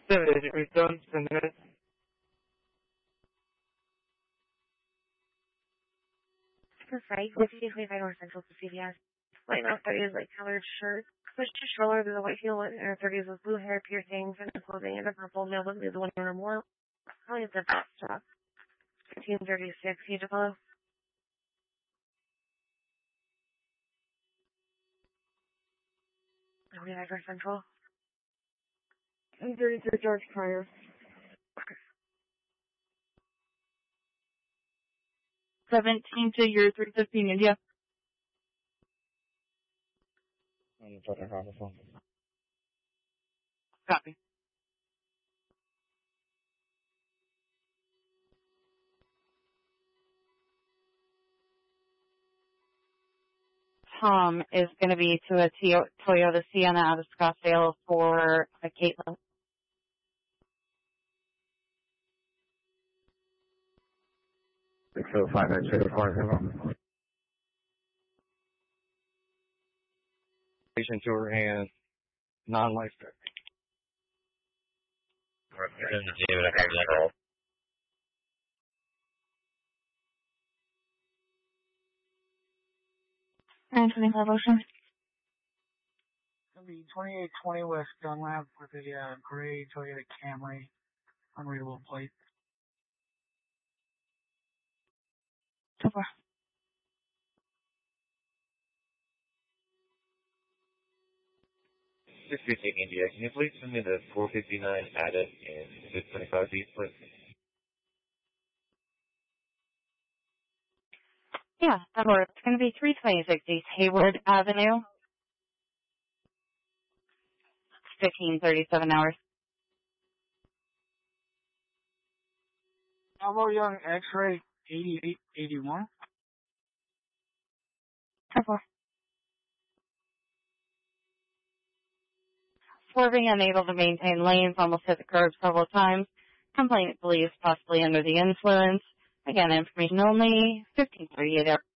7, is it returned 10 minutes? For Friday, 25 North Central to CVS. White Mount 30 is light colored shirt. Push to shoulder to the white heel and 30s with blue hair piercings and clothing and a purple male with the one or more. Probably the best stuff. 1536, you to follow. 25 North Central. 33 George Pryor. 17 to your 315 India. I'm going to put a phone. Copy. Tom is going to be to a Toyota Sienna out of Scottsdale for Caitlin. So 5 patient to her hand, non-life threatening. And 25 Ocean. It'll be 2820 West Dunlap with a gray Toyota Camry, unreadable plate. So far. India, can you please send me the 459 added and 625 feet, please? Yeah, that works. It's going to be 326 East Hayward Avenue. 1537 hours. Bravo Young X-Ray 8881. So far. Swerving, unable to maintain lanes, almost hit the curb several times. Complainant believes possibly under the influence. Again, information only. 1538 hours.